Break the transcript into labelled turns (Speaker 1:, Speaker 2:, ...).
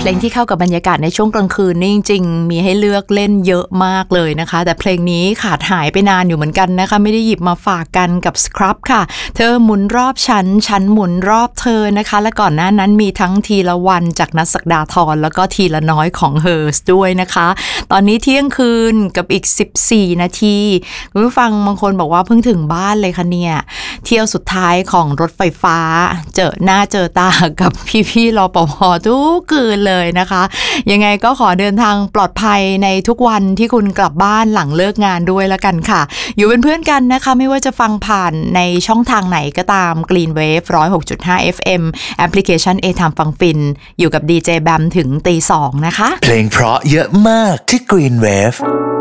Speaker 1: เพลงที่เข้ากับบรรยากาศในช่วงกลางคืนนี่จริงๆมีให้เลือกเล่นเยอะมากเลยนะคะแต่เพลงนี้ขาดหายไปนานอยู่เหมือนกันนะคะไม่ได้หยิบมาฝากกันกับ Scrub ค่ะเธอหมุนรอบฉันหมุนรอบเธอนะคะและก่อนหน้านั้นมีทั้งทีละวันจากณัฐ ศักดาธรแล้วก็ทีละน้อยของ Hers ด้วยนะคะตอนนี้เที่ยงคืนกับอีก14นาทีคุณผู้ฟังบางคนบอกว่าเพิ่งถึงบ้านเลยค่ะเนี่ยเที่ยวสุดท้ายของรถไฟฟ้าเจอหน้าเจอตากับพี่ๆรปภ.ทุกคืนเลยนะคะยังไงก็ขอเดินทางปลอดภัยในทุกวันที่คุณกลับบ้านหลังเลิกงานด้วยละกันค่ะอยู่เป็นเพื่อนกันนะคะไม่ว่าจะฟังผ่านในช่องทางไหนก็ตาม Green Wave 106.5 FM แอปพลิเคชัน A-Time ฟังฟินอยู่กับดีเจแบมถึงตี 2นะคะ
Speaker 2: เพลงเพราะเยอะมากที่ Green Wave